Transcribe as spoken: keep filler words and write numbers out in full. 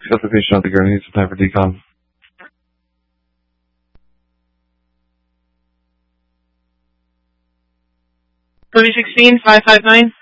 Got the patient on the gurney. Needs some time for decon. twenty sixteen, five five nine.